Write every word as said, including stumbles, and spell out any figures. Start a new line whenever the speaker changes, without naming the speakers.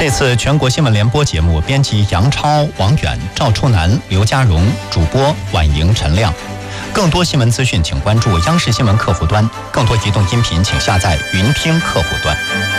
这次全国新闻联播节目，编辑杨超、王远、赵初南、刘家荣，主播婉莹、陈亮。更多新闻资讯，请关注央视新闻客户端；更多移动音频，请下载云听客户端。